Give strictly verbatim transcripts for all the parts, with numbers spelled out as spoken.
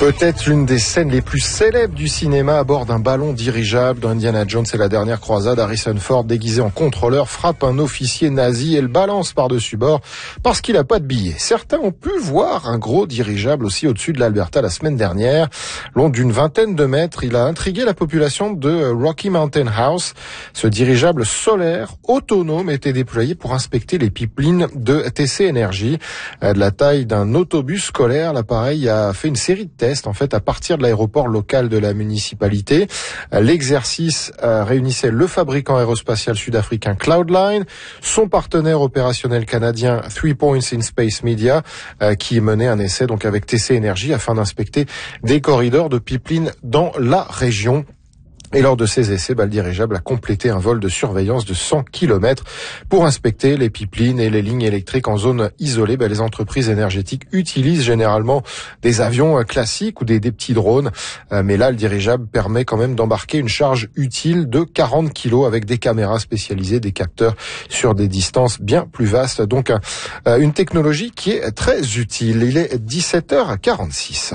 Peut-être l'une des scènes les plus célèbres du cinéma à bord d'un ballon dirigeable dans Indiana Jones et la dernière croisade. Harrison Ford, déguisé en contrôleur, frappe un officier nazi et le balance par-dessus bord parce qu'il n'a pas de billet. Certains ont pu voir un gros dirigeable aussi au-dessus de l'Alberta la semaine dernière. Long d'une vingtaine de mètres, il a intrigué la population de Rocky Mountain House. Ce dirigeable solaire autonome était déployé pour inspecter les pipelines de T C Energy. De la taille d'un autobus scolaire, l'appareil a fait une série de tests en fait à partir de l'aéroport local de la municipalité. L'exercice euh, réunissait le fabricant aérospatial sud-africain Cloudline, son partenaire opérationnel canadien Three Points in Space Media, euh, qui menait un essai donc avec T C Energy afin d'inspecter des corridors de pipeline dans la région. Et lors de ces essais, bah, le dirigeable a complété un vol de surveillance de cent kilomètres pour inspecter les pipelines et les lignes électriques en zone isolée. Bah, les entreprises énergétiques utilisent généralement des avions classiques ou des, des petits drones. Euh, mais là, le dirigeable permet quand même d'embarquer une charge utile de quarante kilos avec des caméras spécialisées, des capteurs sur des distances bien plus vastes. Donc, euh, une technologie qui est très utile. Il est dix-sept heures quarante-six.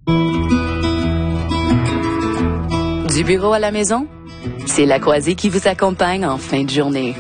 Du bureau à la maison, c'est la Croisée qui vous accompagne en fin de journée.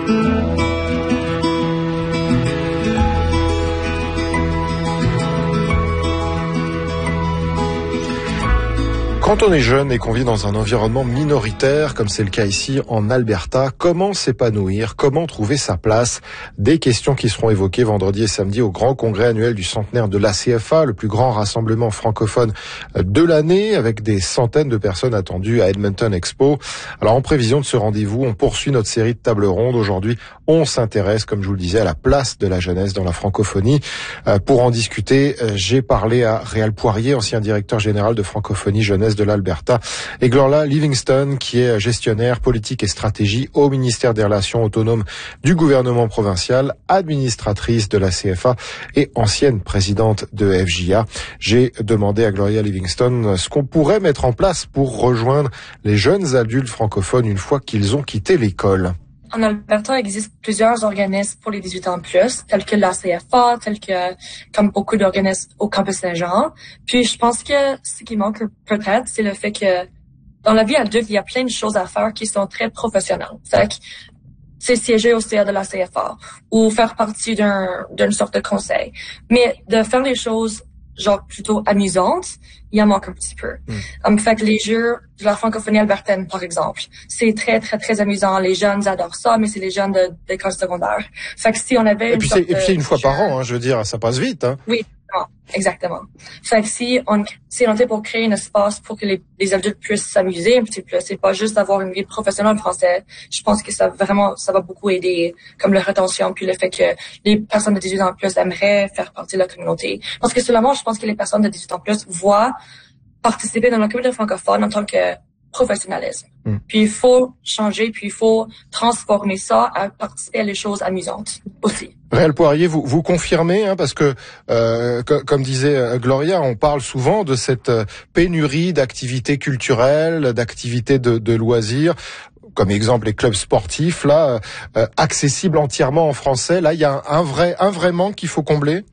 Quand on est jeune et qu'on vit dans un environnement minoritaire, comme c'est le cas ici en Alberta, comment s'épanouir, comment trouver sa place? Des questions qui seront évoquées vendredi et samedi au grand congrès annuel du centenaire de l'A C F A, le plus grand rassemblement francophone de l'année, avec des centaines de personnes attendues à Edmonton Expo. Alors en prévision de ce rendez-vous, on poursuit notre série de tables rondes. Aujourd'hui, on s'intéresse, comme je vous le disais, à la place de la jeunesse dans la francophonie. Pour en discuter, j'ai parlé à Réal Poirier, ancien directeur général de francophonie jeunesse de l'Alberta, et Glorla Livingston, qui est gestionnaire politique et stratégie au ministère des Relations autonomes du gouvernement provincial, administratrice de la C F A et ancienne présidente de F J A. J'ai demandé à Gloria Livingston ce qu'on pourrait mettre en place pour rejoindre les jeunes adultes francophones une fois qu'ils ont quitté l'école. En Alberta, il existe plusieurs organismes pour les dix-huit ans plus, tels que l'A C F A, tels que, comme beaucoup d'organismes au campus Saint-Jean. Puis, je pense que ce qui manque peut-être, c'est le fait que dans la vie adulte, il y a plein de choses à faire qui sont très professionnelles. Fait que, c'est siéger au C A de la C F A ou faire partie d'un, d'une sorte de conseil. Mais de faire les choses genre plutôt amusantes, il en manque un petit peu. Mm. Um, fait que les jeux de la francophonie albertaine, par exemple, c'est très, très, très amusant. Les jeunes adorent ça, mais c'est les jeunes de, d'école secondaire. Fait que si on avait et une puis sorte c'est, Et puis c'est une fois jeu, par an, hein, je veux dire, ça passe vite. Hein. Oui, non, exactement. Fait que si on, si on était pour créer un espace pour que les, les adultes puissent s'amuser un petit peu, c'est pas juste d'avoir une vie professionnelle en français. Je pense que ça vraiment, ça va beaucoup aider, comme la rétention, puis le fait que les personnes de dix-huit ans plus aimeraient faire partie de la communauté. Parce que seulement, je pense que les personnes de dix-huit ans plus voient participer dans la communauté francophone en tant que professionnalisme. Mm. Puis il faut changer, puis il faut transformer ça à participer à les choses amusantes aussi. Réal Poirier, vous, vous confirmez, hein, parce que, euh, co- comme disait euh, Gloria, on parle souvent de cette euh, pénurie d'activités culturelles, d'activités de, de loisirs, comme exemple les clubs sportifs, là, euh, accessibles entièrement en français. Là, il y a un, un vrai, un vrai manque qu'il faut combler.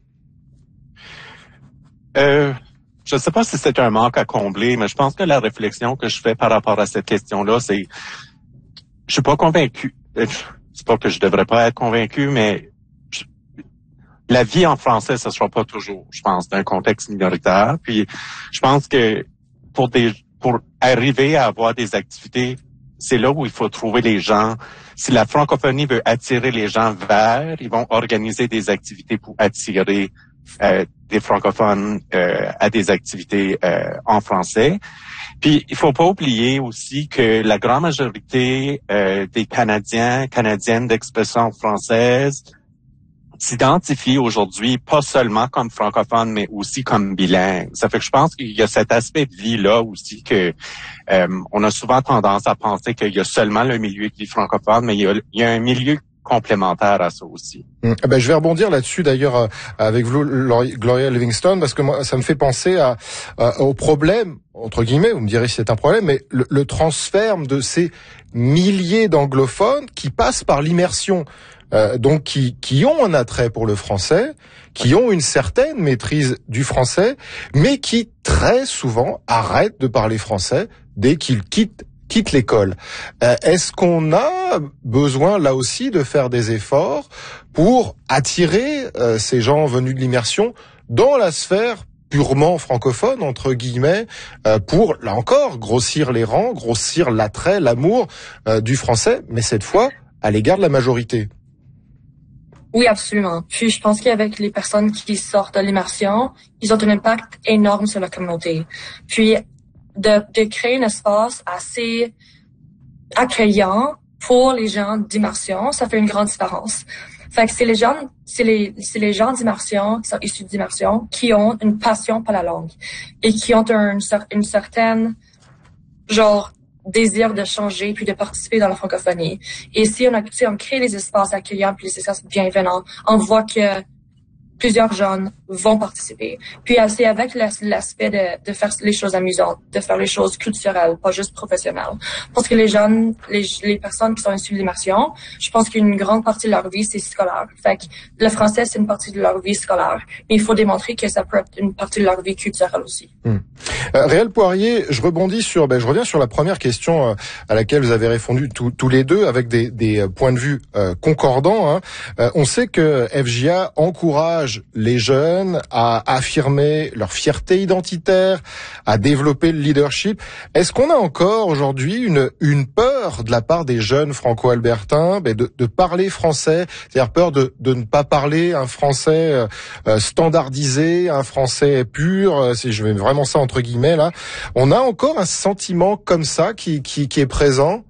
Euh... Je ne sais pas si c'est un manque à combler, mais je pense que la réflexion que je fais par rapport à cette question-là, c'est, je suis pas convaincu. C'est pas que je devrais pas être convaincu, mais je, la vie en français, ce sera pas toujours, je pense, d'un contexte minoritaire. Puis, je pense que pour des, pour arriver à avoir des activités, c'est là où il faut trouver les gens. Si la francophonie veut attirer les gens vers, ils vont organiser des activités pour attirer Euh, des francophones euh, à des activités euh, en français. Puis, il faut pas oublier aussi que la grande majorité euh, des Canadiens, Canadiennes d'expression française s'identifient aujourd'hui pas seulement comme francophones, mais aussi comme bilingues. Ça fait que je pense qu'il y a cet aspect de vie-là aussi que euh, on a souvent tendance à penser qu'il y a seulement le milieu qui est francophone, mais il y a, il y a un milieu complémentaire à ça aussi. Mmh. Ben, je vais rebondir là-dessus d'ailleurs avec vous, Gloria Livingston, parce que moi, ça me fait penser à, à, au problème, entre guillemets, vous me direz si c'est un problème, mais le, le transfert de ces milliers d'anglophones qui passent par l'immersion. euh, donc qui, qui ont un attrait pour le français, qui ont une certaine maîtrise du français, mais qui très souvent arrêtent de parler français dès qu'ils quittent quitte l'école. Euh, est-ce qu'on a besoin, là aussi, de faire des efforts pour attirer euh, ces gens venus de l'immersion dans la sphère purement francophone, entre guillemets, euh, pour, là encore, grossir les rangs, grossir l'attrait, l'amour euh, du français, mais cette fois, à l'égard de la majorité? Oui, absolument. Puis je pense qu'avec les personnes qui sortent de l'immersion, ils ont un impact énorme sur la communauté. Puis De, de créer un espace assez accueillant pour les gens d'immersion, ça fait une grande différence. Fait que c'est les gens, c'est les, c'est les gens d'immersion, qui sont issus d'immersion, qui ont une passion pour la langue et qui ont un, une certaine, genre, désir de changer puis de participer dans la francophonie. Et si on a, si on crée des espaces accueillants puis des espaces bienveillants, on voit que plusieurs jeunes vont participer. Puis c'est avec l'aspect de, de faire les choses amusantes, de faire les choses culturelles, pas juste professionnelles. Parce que les jeunes, les, les personnes qui sont issues de l'immersion, je pense qu'une grande partie de leur vie, c'est scolaire. Fait que le français, c'est une partie de leur vie scolaire. Mais il faut démontrer que ça peut être une partie de leur vie culturelle aussi. Hum. Euh, Réal Poirier, je rebondis sur, ben, je reviens sur la première question euh, à laquelle vous avez répondu tous, tous les deux avec des, des points de vue euh, concordants. Hein. Euh, on sait que F J A encourage les jeunes à affirmer leur fierté identitaire, à développer le leadership. Est-ce qu'on a encore aujourd'hui une, une peur de la part des jeunes franco-albertains ben de, de parler français, c'est-à-dire peur de, de ne pas parler un français euh, standardisé, un français pur, si je mets vraiment ça entre guillemets là. On a encore un sentiment comme ça qui, qui, qui est présent?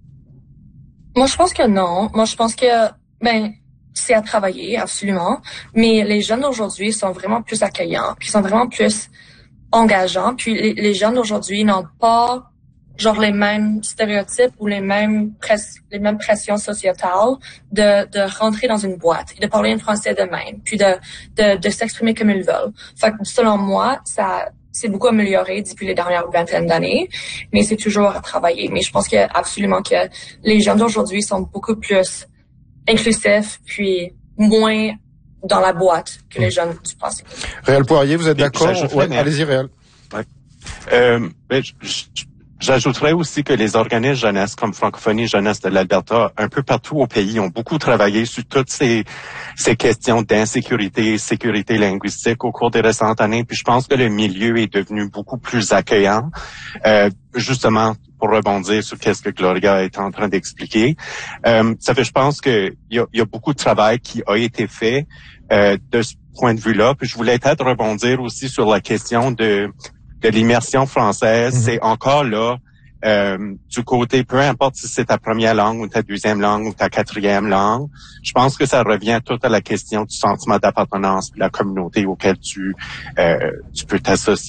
Moi, je pense que non. Moi, je pense que, ben, c'est à travailler, absolument. Mais les jeunes d'aujourd'hui sont vraiment plus accueillants, puis sont vraiment plus engageants. Puis les, les jeunes d'aujourd'hui n'ont pas, genre, les mêmes stéréotypes ou les mêmes press, les mêmes pressions sociétales de, de rentrer dans une boîte et de parler un français de même, puis de, de, de s'exprimer comme ils veulent. Fait que, selon moi, ça, c'est beaucoup amélioré depuis les dernières vingtaines d'années, mais c'est toujours à travailler. Mais je pense que absolument que les jeunes d'aujourd'hui sont beaucoup plus inclusifs, puis moins dans la boîte que les jeunes du passé. Réal Poirier, vous êtes d'accord? Ouais, mais... allez-y, Réal. Ouais. Euh, ben, j'ajouterais aussi que les organismes jeunesse comme Francophonie Jeunesse de l'Alberta, un peu partout au pays, ont beaucoup travaillé sur toutes ces, ces questions d'insécurité et sécurité linguistique au cours des récentes années. Puis je pense que le milieu est devenu beaucoup plus accueillant, euh, justement pour rebondir sur qu'est-ce que Gloria est en train d'expliquer. Euh, ça fait, je pense que il y a, y a beaucoup de travail qui a été fait euh, de ce point de vue-là. Puis je voulais peut-être rebondir aussi sur la question de de l'immersion française. Mm-hmm. C'est encore là euh, du côté, peu importe si c'est ta première langue ou ta deuxième langue ou ta quatrième langue, je pense que ça revient tout à la question du sentiment d'appartenance, de la communauté auquel tu euh, tu peux t'associer.